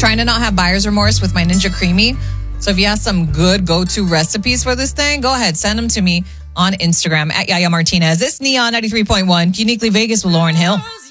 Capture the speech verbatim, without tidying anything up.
Trying to not have buyer's remorse with my Ninja Creamy. So if you have some good go-to recipes for this thing, go ahead, send them to me on Instagram at Yaya Martinez. It's Neon ninety-three point one, uniquely Vegas with Lauryn Hill.